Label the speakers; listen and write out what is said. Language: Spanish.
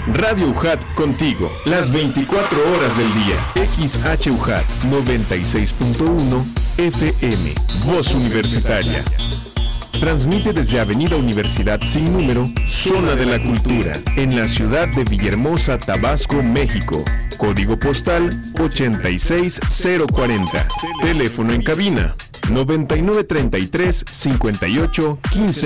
Speaker 1: Radio UJAT contigo, las 24 horas del día. XHUJAT 96.1 FM, Voz Universitaria. Transmite desde Avenida Universidad Sin Número, Zona de la Cultura, en la ciudad de Villahermosa, Tabasco, México. Código postal 86040. Teléfono en cabina 9933 58 15.